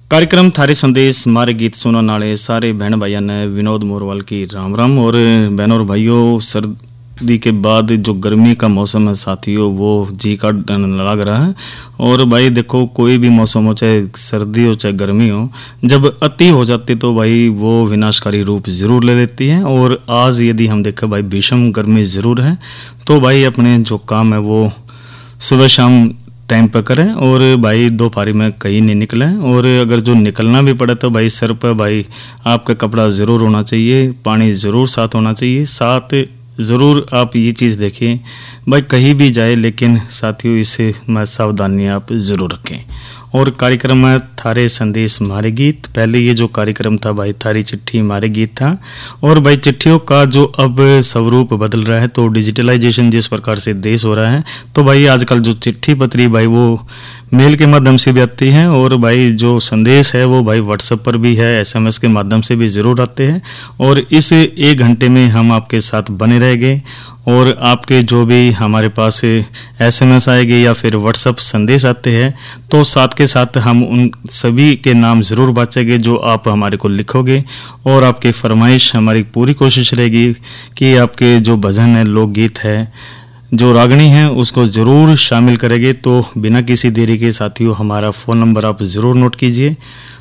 कार्यक्रम थारे संदेश मारे गीत सुनने वाले सारे बहन भाइयों ने विनोद मोरवाल की राम राम। और बहनों और भाइयों, सर्दी के बाद जो गर्मी का मौसम है साथियों, वो जी का लग रहा है। और भाई देखो, कोई भी मौसम हो, चाहे सर्दी हो चाहे गर्मी हो, जब अति हो जाती तो भाई वो विनाशकारी रूप जरूर ले लेती है। और आज यदि हम देखें भाई, भीषण गर्मी जरूर है, तो भाई अपने जो काम है वो सुबह शाम टाइम पर करें। और भाई दोपहर में कहीं नहीं निकलें। और अगर जो निकलना भी पड़े तो भाई सर पर भाई आपका कपड़ा ज़रूर होना चाहिए, पानी ज़रूर साथ होना चाहिए। साथ ज़रूर आप ये चीज़ देखिए भाई, कहीं भी जाए लेकिन साथियों इससे मैं सावधानी आप ज़रूर रखें। और कार्यक्रम है थारे संदेश मारे गीत। पहले ये जो कार्यक्रम था भाई, थारी चिट्ठी मारे गीत था। और भाई चिट्ठियों का जो अब स्वरूप बदल रहा है, तो डिजिटलाइजेशन जिस प्रकार से देश हो रहा है, तो भाई आजकल जो चिट्ठी पत्री भाई वो मेल के माध्यम से भी आती हैं। और भाई जो संदेश है वो भाई व्हाट्सएप पर भी है, एसएमएस के माध्यम से भी ज़रूर आते हैं। और इस 1 घंटे में हम आपके साथ बने रहेंगे। और आपके जो भी हमारे पास एसएमएस आएंगे या फिर व्हाट्सएप संदेश आते हैं, तो साथ के साथ हम उन सभी के नाम ज़रूर बाँचेंगे जो आप हमारे को लिखोगे। और आपकी फरमाइश हमारी पूरी कोशिश रहेगी कि आपके जो भजन है, लोकगीत है, जो रागनी है, उसको ज़रूर शामिल करेंगे। तो बिना किसी देरी के साथियों, हमारा फ़ोन नंबर आप ज़रूर नोट कीजिए,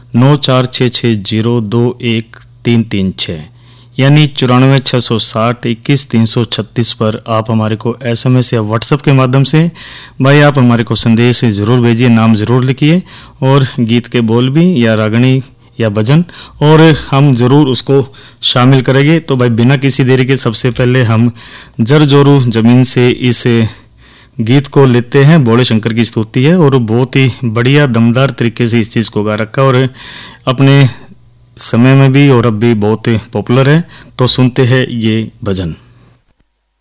9466021336 यानी 94,660,21,336 पर आप हमारे को एसएमएस या व्हाट्सएप के माध्यम से भाई आप हमारे को संदेश ज़रूर भेजिए, नाम ज़रूर लिखिए और गीत के बोल भी या रागनी या भजन, और हम ज़रूर उसको शामिल करेंगे। तो भाई बिना किसी देरी के सबसे पहले हम जर जोरू ज़मीन से इस गीत को लेते हैं। भोले शंकर की स्तुति है और बहुत ही बढ़िया दमदार तरीके से इस चीज़ को गा रखा और अपने समय में भी और अब भी बहुत पॉपुलर है। तो सुनते हैं ये भजन।